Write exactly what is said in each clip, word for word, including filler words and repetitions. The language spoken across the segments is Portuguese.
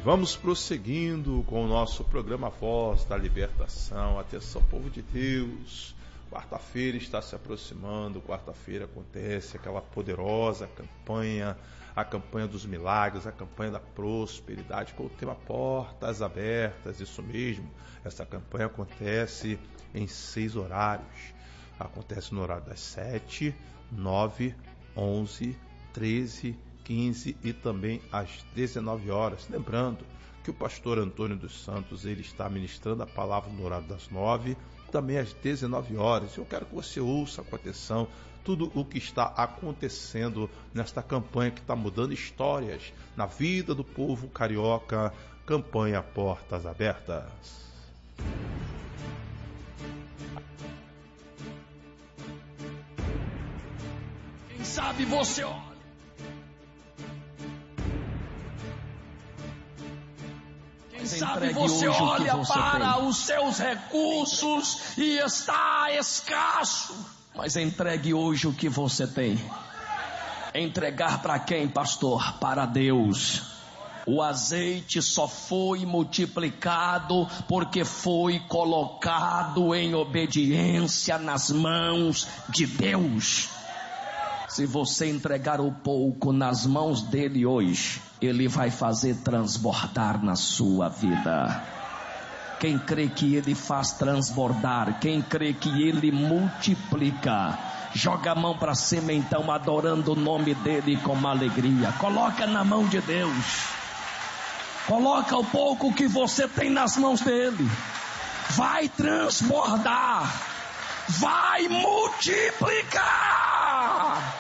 vamos prosseguindo com o nosso programa Voz da Libertação. Atenção, povo de Deus, quarta-feira está se aproximando, quarta-feira acontece aquela poderosa campanha, a campanha dos milagres, a campanha da prosperidade, com o tema Portas Abertas, isso mesmo. Essa campanha acontece em seis horários. Acontece no horário das sete, nove, onze, treze, quinze e também às dezenove horas. Lembrando que o pastor Antônio dos Santos, ele está ministrando a palavra no horário das nove, também às dezenove horas. Eu quero que você ouça com atenção tudo o que está acontecendo nesta campanha que está mudando histórias na vida do povo carioca, campanha Portas Abertas. Quem sabe você olha. Quem sabe você olha para os seus recursos e está escasso. Mas entregue hoje o que você tem. Entregar para quem, pastor? Para Deus. O azeite só foi multiplicado porque foi colocado em obediência nas mãos de Deus. Se você entregar o pouco nas mãos dele hoje, ele vai fazer transbordar na sua vida. Quem crê que ele faz transbordar, quem crê que ele multiplica, joga a mão para cima então, adorando o nome dele com alegria. Coloca na mão de Deus. Coloca o pouco que você tem nas mãos dele. Vai transbordar. Vai multiplicar.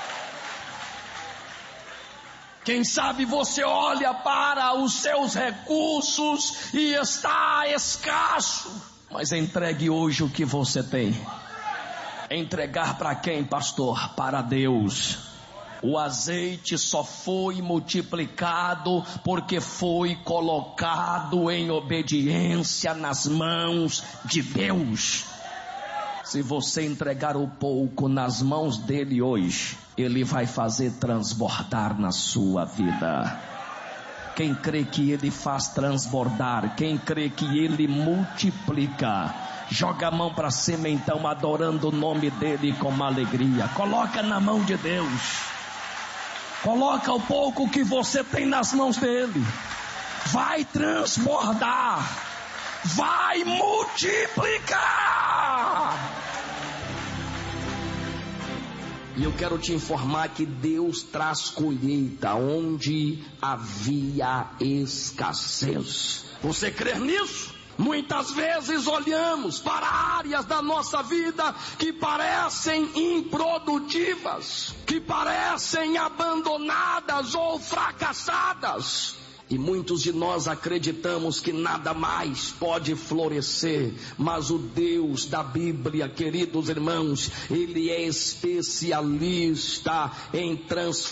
Quem sabe você olha para os seus recursos e está escasso. Mas entregue hoje o que você tem. Entregar para quem, pastor? Para Deus. O azeite só foi multiplicado porque foi colocado em obediência nas mãos de Deus. Se você entregar o pouco nas mãos dele hoje, ele vai fazer transbordar na sua vida. Quem crê que ele faz transbordar, quem crê que ele multiplica, joga a mão para cima então, adorando o nome dele com alegria. Coloca na mão de Deus. Coloca o pouco que você tem nas mãos dele. Vai transbordar. Vai multiplicar. E eu quero te informar que Deus traz colheita onde havia escassez. Você crê nisso? Muitas vezes olhamos para áreas da nossa vida que parecem improdutivas, que parecem abandonadas ou fracassadas. E muitos de nós acreditamos que nada mais pode florescer, mas o Deus da Bíblia, queridos irmãos, ele é especialista em transformar